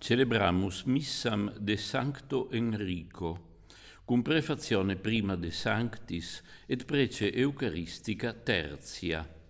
Celebramus missam de Sancto Enrico, cum prefazione prima de Sanctis et prece Eucharistica tertia.